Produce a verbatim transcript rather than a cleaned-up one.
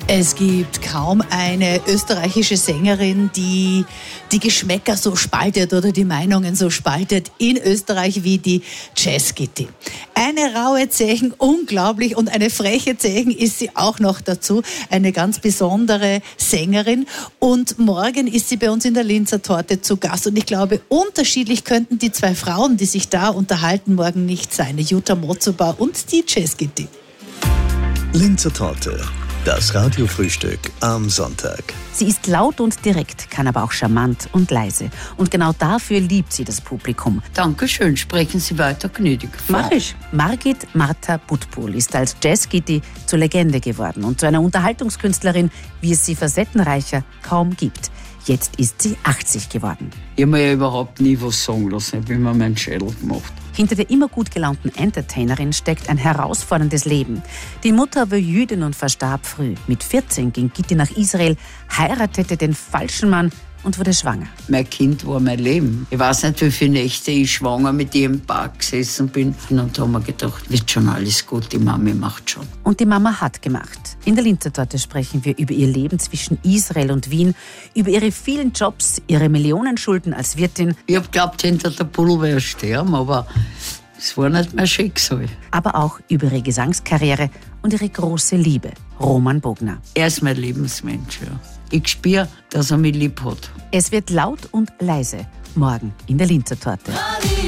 Es gibt kaum eine österreichische Sängerin, die die Geschmäcker so spaltet oder die Meinungen so spaltet in Österreich wie die Jazz Kitty. Eine raue Zechen, unglaublich, und eine freche Zechen ist sie auch noch dazu. Eine ganz besondere Sängerin. Und morgen ist sie bei uns in der Linzer Torte zu Gast. Und ich glaube, unterschiedlich könnten die zwei Frauen, die sich da unterhalten, morgen nicht sein. Jutta Motzobar und die Jazz Kitty. Linzer Torte. Das Radiofrühstück am Sonntag. Sie ist laut und direkt, kann aber auch charmant und leise. Und genau dafür liebt sie das Publikum. Dankeschön, sprechen Sie weiter, gnädig. Mach ich. Margit Martha Budpohl ist als Jazz-Kitty zur Legende geworden und zu einer Unterhaltungskünstlerin, wie es sie facettenreicher kaum gibt. Jetzt ist sie achtzig geworden. Ich habe mir ja überhaupt nie was sagen lassen, ich habe immer meinen Schädel gemacht. Hinter der immer gut gelaunten Entertainerin steckt ein herausforderndes Leben. Die Mutter war Jüdin und verstarb früh. Mit vierzehn ging Kitty nach Israel, heiratete den falschen Mann und wurde schwanger. Mein Kind war mein Leben. Ich weiß nicht, wie viele Nächte ich schwanger mit ihr im Park gesessen bin. Und dann haben wir gedacht, wird schon alles gut, die Mami macht schon. Und die Mama hat gemacht. In der Linzer Torte sprechen wir über ihr Leben zwischen Israel und Wien, über ihre vielen Jobs, ihre Millionenschulden als Wirtin. Ich hab geglaubt, hinter der Puddel werde ich sterben, aber es war nicht mein Schicksal. Aber auch über ihre Gesangskarriere und ihre große Liebe, Roman Bogner. Er ist mein Lebensmensch, ja. Ich spüre, dass er mich lieb hat. Es wird laut und leise, morgen in der Linzer Torte.